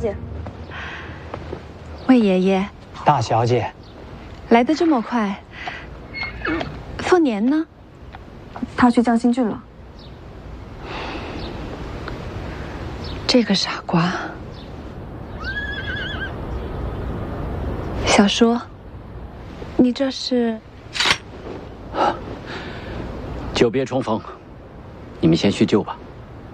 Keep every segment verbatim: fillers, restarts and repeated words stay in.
姐， 魏爷爷， 大小姐， 来得这么快。凤年呢？ 他去江心郡了。 这个傻瓜。小叔，你这是？ 久别重逢，你们先叙旧吧。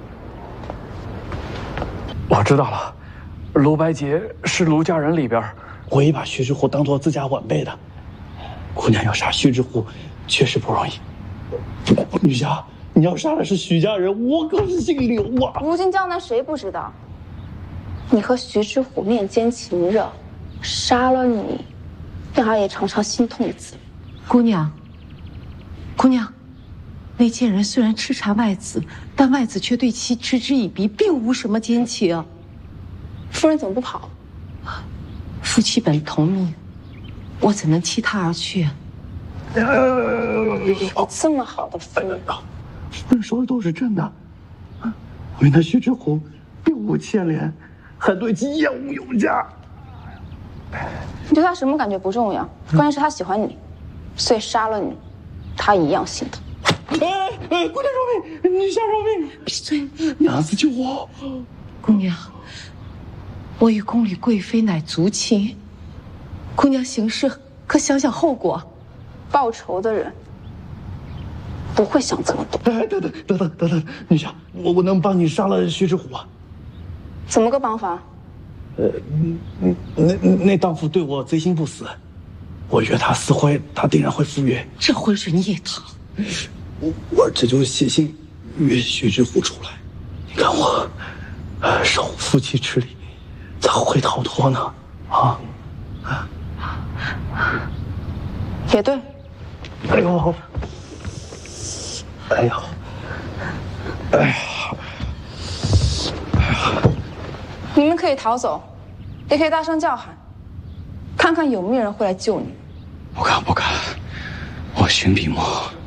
我知道了，卢白洁是卢家人里边唯一把徐志虎当做自家晚辈的。姑娘要杀徐志虎，确实不容易。女侠，你要杀的是徐家人，我可是姓刘啊！ 如今江南谁不知道，你和徐志虎面奸情热，杀了你，让他也尝尝心痛的滋味。 姑娘，姑娘，那贱人虽然痴缠外子，但外子却对其嗤之以鼻，并无什么奸情。 夫人怎么不跑？ 夫妻本同命，我怎能弃他而去？ 这么好的夫人， 夫人说的都是真的。我与那徐志虎并无牵连，还对其厌恶有加。 你对他什么感觉不重要，关键是他喜欢你，所以杀了你，他一样心疼。 哎哎，姑娘饶命！女侠饶命！ 闭嘴！ 娘子救我！ 姑娘，我与宫里贵妃乃族亲，姑娘行事可想想后果。 报仇的人不会想这么多。 哎，等等等等等等，女侠，我我能帮你杀了徐志虎啊？ 怎么个帮法？ 呃，那那荡妇对我贼心不死，我约他私会，他定然会赴约。 这浑人也堂。 我我这就写信约徐志虎出来，你看我守护夫妻之礼，怎会逃脱呢？啊啊！ 也对。 哎呦，哎呦，哎呀，哎呀！ 你们可以逃走，也可以大声叫喊，看看有没有人会来救你。 不敢不敢，我心底魔。